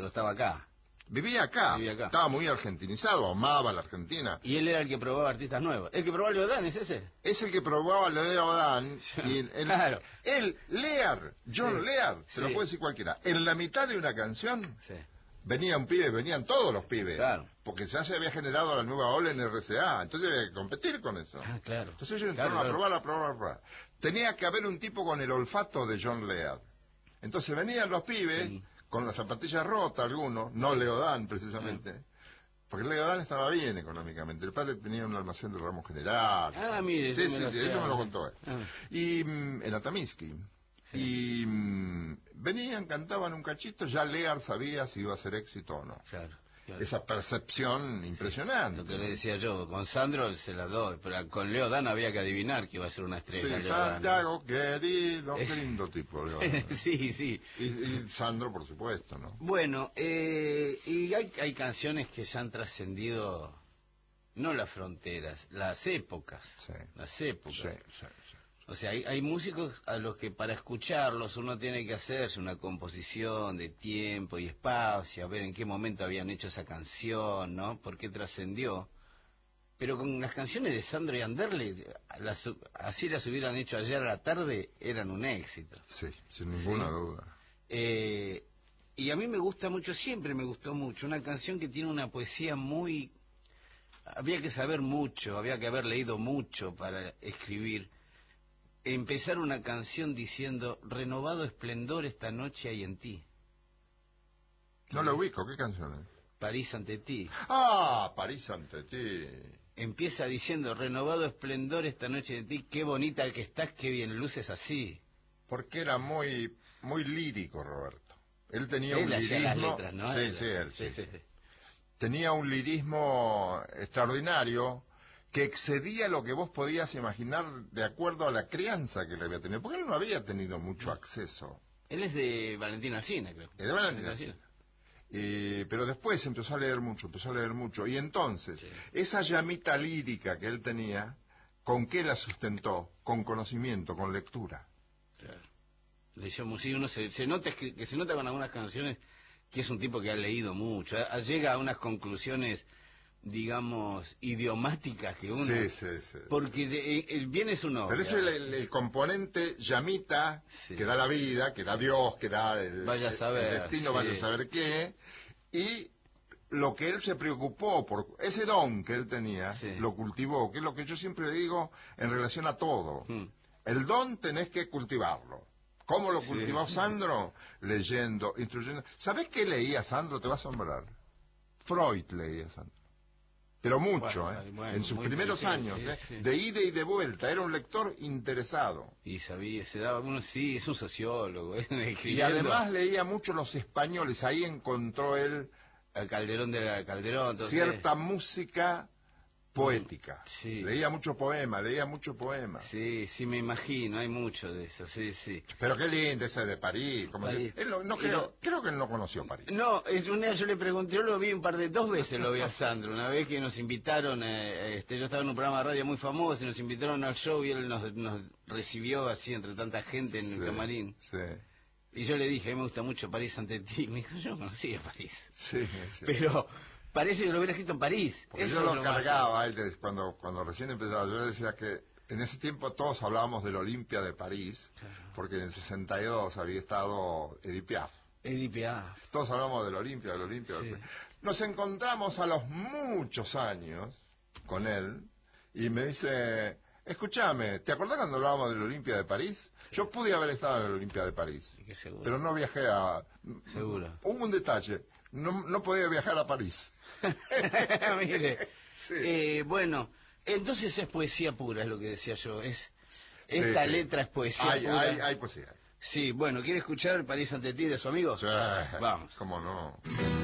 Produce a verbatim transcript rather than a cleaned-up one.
pero estaba acá. Vivía acá, Vivía acá. Estaba muy argentinizado, amaba la Argentina. Y él era el que probaba artistas nuevos. ¿El que probaba Leodán es ese? Es el que probaba lo de Leodán. Y el, el, claro. Él, Lear, John sí. Lear, se sí. lo puede decir cualquiera. En la mitad de una canción, sí. venía un pibe, venían todos los pibes. Claro. Porque ya se había generado la nueva ola en R C A, entonces había que competir con eso. Ah, claro. Entonces ellos claro, entraron claro. a probar, a probar, a probar. Tenía que haber un tipo con el olfato de John Lear. Entonces venían los pibes, sí. con las zapatillas rotas algunos, no Leodán precisamente, ah. porque Leodán estaba bien económicamente. El padre tenía un almacén de ramos general. Ah, mire, sí, sí, sí, eso me lo contó él. Ah. Y mm, en Atamisky. Sí. Y mmm, venían, cantaban un cachito, ya Lear sabía si iba a ser éxito o no. Claro. Claro. Esa percepción impresionante. Sí, lo que le decía yo, con Sandro se la doy, pero con Leodán había que adivinar que iba a ser una estrella. Sí, Santiago, querido, qué lindo tipo, Leodán. sí, sí. Y, y Sandro, por supuesto, ¿no? Bueno, eh, y hay, hay canciones que ya han trascendido, no las fronteras, las épocas. Sí. Las épocas. Sí, sí, sí. O sea, hay, hay músicos a los que para escucharlos uno tiene que hacerse una composición de tiempo y espacio, a ver en qué momento habían hecho esa canción, ¿no? ¿Por qué trascendió? Pero con las canciones de Sandro y Anderle, las, así las hubieran hecho ayer a la tarde, eran un éxito. Sí, sin ninguna ¿sí? duda. Eh, y a mí me gusta mucho, siempre me gustó mucho, una canción que tiene una poesía muy... Había que saber mucho, había que haber leído mucho para escribir. Empezar una canción diciendo renovado esplendor esta noche hay en ti. No la ubico, ¿qué canción es? París ante ti. Ah, París ante ti. Empieza diciendo renovado esplendor esta noche en ti, qué bonita que estás, qué bien luces así. Porque era muy muy lírico, Roberto. Él tenía él un lirismo, las letras, ¿no? sí, él, sí, él, sí, sí, sí, sí. Tenía un lirismo extraordinario que excedía lo que vos podías imaginar de acuerdo a la crianza que le había tenido, porque él no había tenido mucho acceso. Él es de Valentín Alsina, creo. Es de Valentín Alsina. Eh, pero después empezó a leer mucho, empezó a leer mucho, y entonces, sí. esa llamita lírica que él tenía, ¿con qué la sustentó? Con conocimiento, con lectura. Claro. Leyó música, uno se, se nota que se nota con algunas canciones que es un tipo que ha leído mucho, llega a unas conclusiones, digamos, idiomáticas que uno... Sí, sí, sí. Porque sí. el bien es un obra. Pero es el, el, el componente llamita sí. que da la vida, que da Dios, que da el, vaya a saber, el destino, sí. vaya a saber qué, y lo que él se preocupó por ese don que él tenía, sí. lo cultivó, que es lo que yo siempre digo en relación a todo. Hmm. El don tenés que cultivarlo. ¿Cómo lo cultivó sí, Sandro? Sí. Leyendo, instruyendo. ¿Sabés qué leía Sandro? Te va a asombrar. Freud leía Sandro. Pero mucho, bueno, ¿eh? Bueno, en sus primeros años, sí, ¿eh? Sí. De ida y de vuelta. Era un lector interesado. Y sabía, se daba uno, sí, es un sociólogo. ¿eh? Y además leía mucho los españoles. Ahí encontró él... El Calderón de la Calderón. Entonces... Cierta música poética. Sí. Leía mucho poema, leía mucho poema. Sí, sí, me imagino, hay mucho de eso, sí, sí. Pero qué lindo ese de París. Como París. Si, él no, no creo, creo que él no conoció París. No, es un día yo le pregunté, yo lo vi un par de, dos veces lo vi a Sandro, una vez que nos invitaron, eh, este, yo estaba en un programa de radio muy famoso y nos invitaron al show y él nos, nos recibió así entre tanta gente en sí, el camarín. Sí. Y yo le dije, a mí me gusta mucho París ante ti. Me dijo, yo no conocía París. Sí, sí. Pero... Parece que lo hubiera escrito en París. Porque Eso yo lo, lo cargaba él, cuando, cuando recién empezaba. Yo decía que en ese tiempo todos hablábamos del Olimpia de París, claro. porque en el sesenta y dos había estado Edith Piaf. Edith Piaf. Todos hablamos del Olimpia, del Olimpia. Sí. Nos encontramos a los muchos años con él y me dice, escúchame, ¿te acordás cuando hablábamos del Olimpia de París? Sí. Yo pude haber estado en el Olimpia de París, pero no viajé a... Seguro. Hubo un detalle, no, no podía viajar a París. Mire, sí. eh, bueno, entonces es poesía pura, es lo que decía yo. Es esta sí, letra sí. es poesía hay, pura. Hay, hay poesía. Sí, bueno, ¿quiere escuchar París ante ti de su amigo? Sí. Vamos. ¿Cómo no?